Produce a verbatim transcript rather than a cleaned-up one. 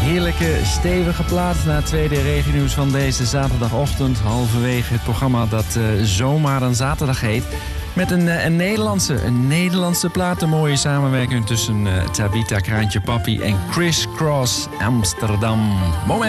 heerlijke, stevige plaat na het tweede regionieuws van deze zaterdagochtend. Halverwege het programma dat uh, Zomaar een Zaterdag heet. Met een, uh, een Nederlandse, een Nederlandse plaat. Een mooie samenwerking tussen uh, Tabita Kraantje Papi en Criss Cross Amsterdam. Moment!